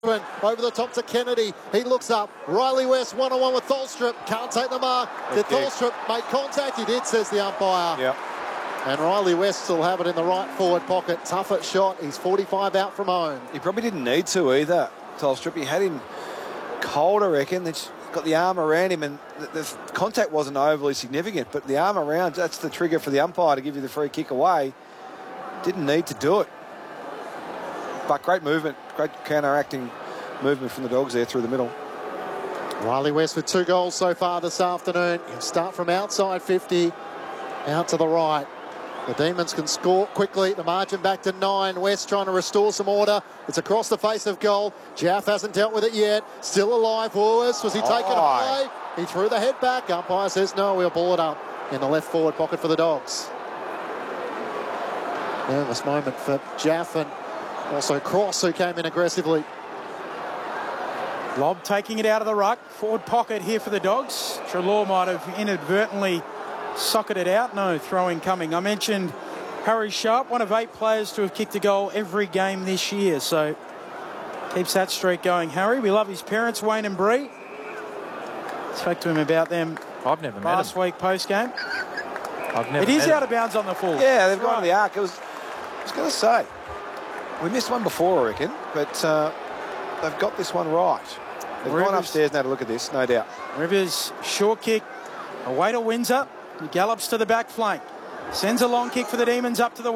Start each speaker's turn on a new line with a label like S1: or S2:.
S1: Over the top to Kennedy. He looks up. Riley West one-on-one with Tholstrup. Can't take the mark. Did Tholstrup make contact? He did, says the umpire.
S2: Yep.
S1: And Riley West will have it in the right forward pocket. Tough shot. He's 45 out from home.
S2: He probably didn't need to either, Tholstrup. He had him cold, I reckon. He's got the arm around him, and the contact wasn't overly significant, but the arm around, that's the trigger for the umpire to give you the free kick away. Didn't need to do it. But great movement, great counteracting movement from the Dogs there through the middle.
S1: Riley West with 2 goals so far this afternoon. He'll start from outside 50, out to the right. The Demons can score quickly. The margin back to 9. West trying to restore some order. It's across the face of goal. Jaff hasn't dealt with it yet. Still alive. Woolworths, was he taken high? He threw the head back. Umpire says no, we'll ball it up in the left forward pocket for the Dogs. Nervous moment for Jaff and also Cross, who came in aggressively.
S3: Lobb taking it out of the ruck. Forward pocket here for the Dogs. Treloar might have inadvertently socketed it out. No throwing coming. I mentioned Harry Sharp, one of 8 players to have kicked a goal every game this year. So keeps that streak going, Harry. We love his parents, Wayne and Bree. Spoke to him about them.
S4: I've never met
S3: last week post-game.
S4: It
S3: is out of bounds on the full.
S2: Yeah, they've gone to the arc. I was going to say, we missed one before, I reckon, but they've got this one right. They've gone upstairs now to look at this, no doubt.
S3: Rivers, short kick, away to Windsor. He gallops to the back flank. Sends a long kick for the Demons up to the